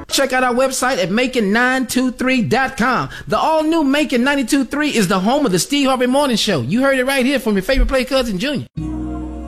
Check out our website at Macon923.com. The all-new Macon 92.3 is the home of the Steve Harvey Morning Show. You heard it right here from your favorite play cousin, Junior.